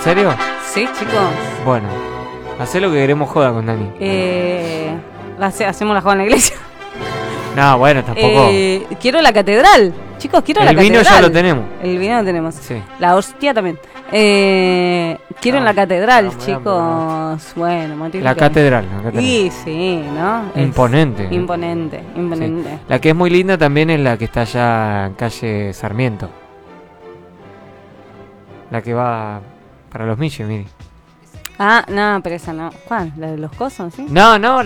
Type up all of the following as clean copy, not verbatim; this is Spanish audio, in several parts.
serio? Sí, chicos. Bueno, hacé lo que queremos joda con Dani. Hacemos la joda en la iglesia. No, bueno, tampoco. Quiero la catedral. Chicos, quiero la catedral. El vino ya lo tenemos. El vino lo tenemos. Sí. La hostia también. Quiero en la catedral, no, chicos. Bueno, la catedral. Sí, ¿no? Imponente. Imponente. Sí. La que es muy linda también es la que está allá en calle Sarmiento. La que va para los Milles, mire. Ah, no, pero esa no. ¿Cuál? ¿La de los cosos, sí? No, No,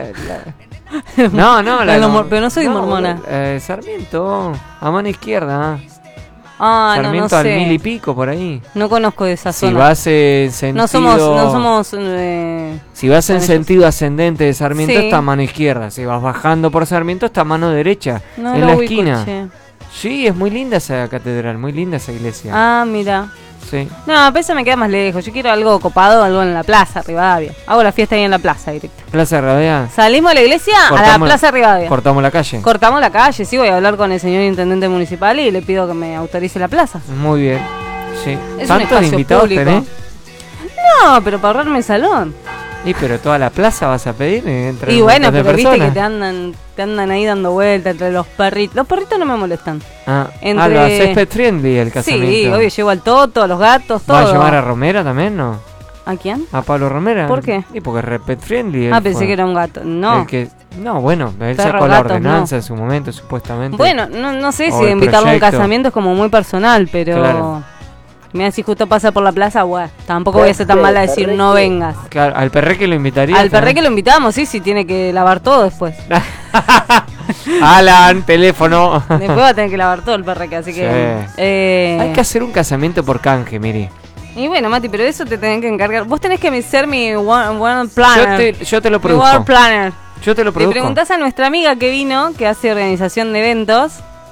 pero no soy mormona. Sarmiento, a mano izquierda. Sarmiento no sé. Al 1000 y pico, por ahí. No conozco esa zona. Si vas en sentido... No somos si vas en sentido ascendente de Sarmiento, sí, está a mano izquierda. Si vas bajando por Sarmiento, está a mano derecha, en la esquina. Sí, es muy linda esa catedral, muy linda esa iglesia. Ah, mira. Sí. No, pero esa me queda más lejos. Yo quiero algo copado, algo en la plaza, Rivadavia. Hago la fiesta ahí en la plaza directo. ¿Plaza Rivadavia? Salimos de la iglesia a la plaza Rivadavia. ¿Cortamos la calle? Cortamos la calle, sí, voy a hablar con el señor intendente municipal y le pido que me autorice la plaza. Muy bien, sí. Es un espacio invitados público. tenés? No, pero para ahorrarme el salón. Y pero toda la plaza vas a pedir entre y bueno, pero viste que te andan ahí dando vueltas entre los perritos. Los perritos no me molestan. Lo haces pet friendly el casamiento. Sí, obvio, llevo al Toto, a los gatos, todo. ¿Va a llevar a Romera también, no? ¿A quién? ¿A Pablo Romera? ¿Por qué? Y porque es pet friendly. Pensé que era un gato. No. No, bueno, él Perros, sacó la gatos, ordenanza en su momento, supuestamente. Bueno, no sé O si el invitarlo a un proyecto. casamiento es como muy personal, pero... Claro. Mira, si justo pasa por la plaza, bueno, tampoco voy a ser tan mala a decir no vengas. Claro, al perreque lo invitaría. Al perreque lo invitamos, sí, tiene que lavar todo después. Alan, teléfono. Después va a tener que lavar todo el perreque, así que... Hay que hacer un casamiento por canje, miri. Y bueno, Mati, pero eso te tenés que encargar. Vos tenés que ser mi one planner. Yo te lo mi produzco. one planner. Yo te lo produzco. Le preguntás a nuestra amiga que vino, que hace organización de eventos,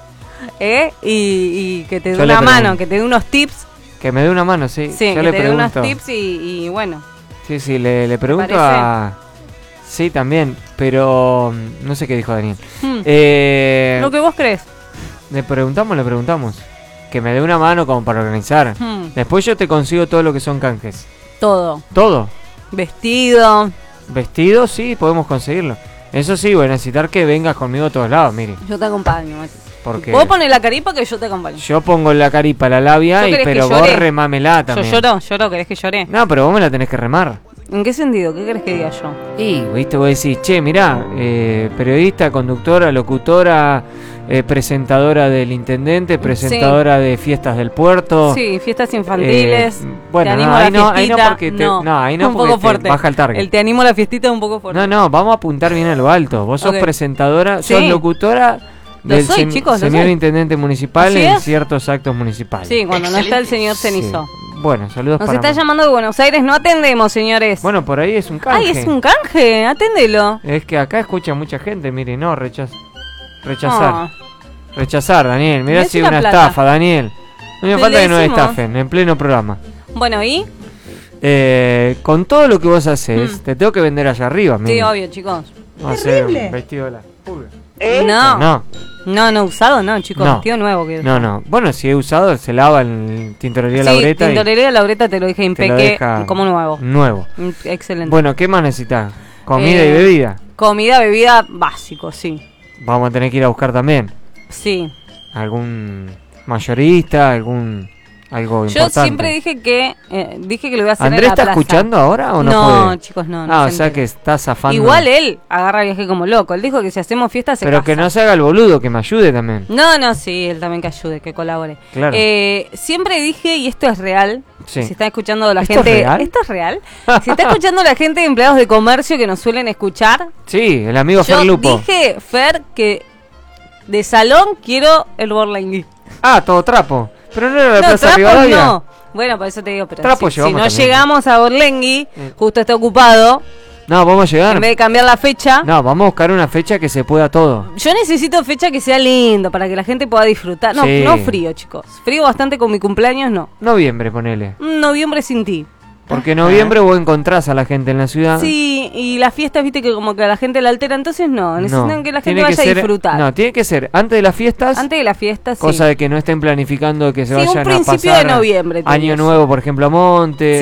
y que te dé una mano, que te dé unos tips. Que me dé una mano, sí. Sí, yo que le te dé pregunto. unos tips y bueno. Sí, le pregunto a... Sí, también, pero no sé qué dijo Daniel. Lo que vos crees. Le preguntamos. Que me dé una mano como para organizar. Después yo te consigo todo lo que son canjes. Todo. Vestido, sí, podemos conseguirlo. Eso sí, voy a necesitar que vengas conmigo a todos lados, mire. Yo te acompaño, Mati. Porque vos pones la caripa que yo te acompaño. Yo pongo la caripa, la labia, pero vos remámela también. Yo lloro, ¿querés que llore? No, pero vos me la tenés que remar. ¿En qué sentido? ¿Qué querés que diga yo? Y, viste, vos decís, che, mirá, periodista, conductora, locutora, presentadora del intendente, presentadora de fiestas del puerto. Sí, fiestas infantiles. Bueno, te animo a la ahí no porque un poco fuerte. Baja el target. El te animo a la fiestita es un poco fuerte. No, vamos a apuntar bien a lo alto. Vos sos presentadora, sos locutora del señor intendente municipal en ciertos actos municipales. Sí, cuando no está el señor Cenizó. Bueno, saludos Nos para está llamando de Buenos Aires, no atendemos, señores. Bueno, por ahí es un canje. Ay, es un canje, aténdelo. Es que acá escucha mucha gente, mire, no, rechazar. Rechazar, Daniel, mirá si es una estafa, Daniel. No me falta que nos estafen en pleno programa. Bueno, ¿y? Con todo lo que vos haces, te tengo que vender allá arriba, mire. Sí, obvio, chicos. Vamos a hacer un vestido de la pulga. No, usado no, chicos, vestido nuevo. No. Bueno, si he usado, se lava en Tintorería Laureta. Tintorería Laureta te lo dije impeque como nuevo. Excelente. Bueno, ¿qué más necesitas? ¿Comida y bebida? Comida, bebida, básico, sí. Vamos a tener que ir a buscar también. Sí. ¿Algún mayorista? Algo importante? Yo siempre dije que lo iba a hacer ¿Andrés en la plaza. está escuchando ahora o no puede? No, chicos, no. O sea que está zafando. Igual él agarra viaje como loco. Él dijo que si hacemos fiesta se Pero casa. que no se haga el boludo, que me ayude también. No, sí, él también que ayude, que colabore. Claro. Siempre dije, y esto es real, sí. Si está escuchando la ¿Esto gente... es real? ¿Esto es real? Si está escuchando la gente de empleados de comercio que nos suelen escuchar... Sí, el amigo Fer Lupo. Yo dije, Fer, que de salón quiero el Borlengui. Todo trapo. Pero no era la Plaza Rivadavia. No. Bueno, por eso te digo, pero trapo si no también. llegamos a Borlengui, justo está ocupado... No, vamos a llegar. En vez de cambiar la fecha... No, vamos a buscar una fecha que se pueda todo. Yo necesito fecha que sea lindo, para que la gente pueda disfrutar. No, sí. No frío, chicos. Frío bastante con mi cumpleaños, no. Noviembre, ponele. Noviembre sin ti. Porque en noviembre vos encontrás a la gente en la ciudad. Sí, y las fiestas, viste que como que a la gente la altera, entonces necesitan que la gente vaya a disfrutar. No, tiene que ser antes de las fiestas. Antes de las fiestas, cosa de que no estén planificando que se vayan a pasar un principio de noviembre. Año Nuevo, por ejemplo, a Monte.